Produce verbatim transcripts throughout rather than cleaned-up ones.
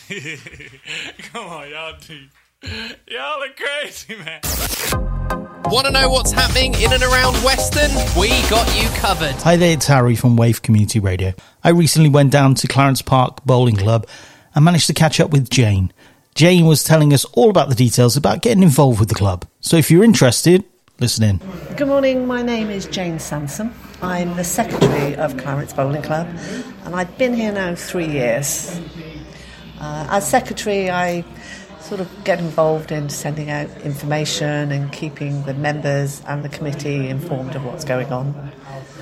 Come on, y'all do. Y'all are crazy, man. Want to know what's happening in and around Weston? We got you covered. Hi there, it's Harry from Wave Community Radio. I recently went down to Clarence Park Bowling Club and managed to catch up with Jane. Jane was telling us all about the details about getting involved with the club. So if you're interested, listen in. Good morning, my name is Jane Sansom. I'm the secretary of Clarence Bowling Club and I've been here now three years. Uh, as secretary, I sort of get involved in sending out information and keeping the members and the committee informed of what's going on.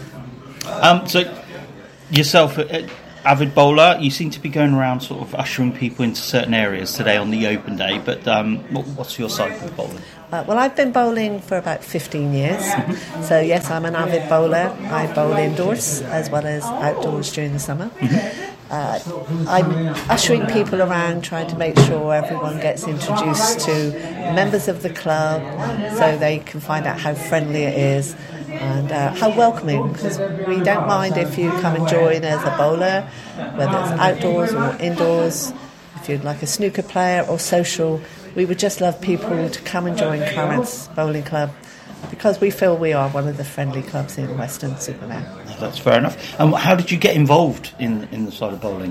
Um, so, yourself, uh, avid bowler, you seem to be going around sort of ushering people into certain areas today on the open day, but um, what, what's your side with bowling? Uh, well, I've been bowling for about fifteen years, mm-hmm. so yes, I'm an avid bowler. I bowl indoors as well as outdoors during the summer. Mm-hmm. Uh, I'm ushering people around, trying to make sure everyone gets introduced to members of the club so they can find out how friendly it is and uh, how welcoming, because we don't mind if you come and join as a bowler, whether it's outdoors or indoors, if you'd like a snooker player or social. We would just love people to come and join Clarence Bowling Club because we feel we are one of the friendly clubs in Weston-super-Mare. That's fair enough. And how did you get involved in, in the side of bowling?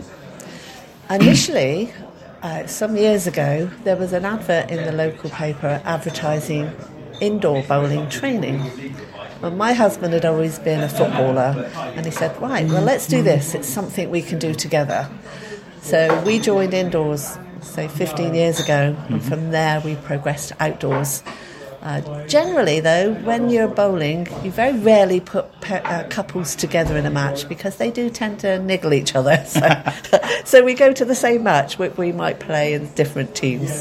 Initially, uh, some years ago, there was an advert in the local paper advertising indoor bowling training. Well, my husband had always been a footballer, and he said, right, well, let's do this. It's something we can do together. So we joined indoors, say, fifteen years ago, and from there we progressed outdoors. Uh, generally, though, when you're bowling, you very rarely put pe- uh, couples together in a match because they do tend to niggle each other. So, so we go to the same match, but we might play in different teams.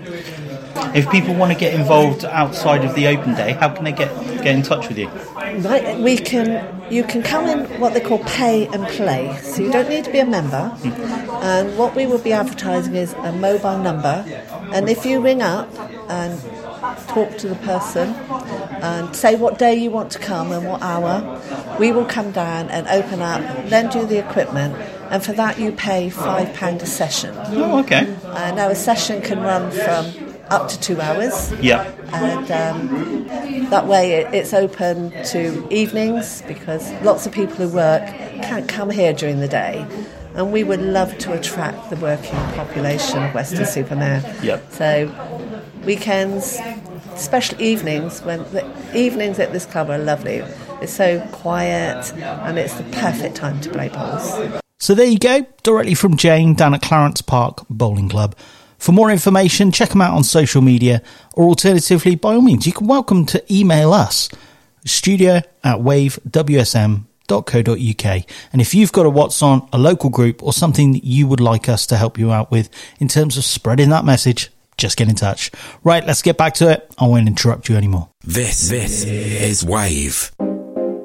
If people want to get involved outside of the open day, how can they get, get in touch with you? Right, we can. You can come in what they call pay and play. So you don't need to be a member. Mm. And what we will be advertising is a mobile number. And if you ring up and talk to the person and say what day you want to come and what hour, we will come down and open up, lend you the equipment, and for that you pay five pounds a session. Oh, okay. Uh, now a session can run from up to two hours. Yeah. And um, that way it, it's open to evenings because lots of people who work can't come here during the day. And we would love to attract the working population of Weston-super-Mare. Yep. So weekends, especially evenings, when the evenings at this club are lovely. It's so quiet and it's the perfect time to play bowls. So there you go, directly from Jane down at Clarence Park Bowling Club. For more information, check them out on social media, or alternatively, by all means, you can welcome to email us, studio at wave w s m dot co dot u k. And if you've got a What's On, a local group, or something that you would like us to help you out with in terms of spreading that message, just get in touch. Right, let's get back to it. I won't interrupt you anymore. This, this is Wave.